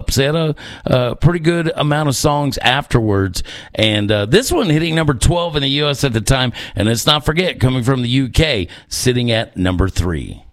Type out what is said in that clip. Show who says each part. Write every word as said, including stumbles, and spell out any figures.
Speaker 1: up. So they had a, a pretty good amount of songs afterwards. And uh, this one hitting number twelve in the U S at the time. And let's not forget, coming from the U K, sitting at number three.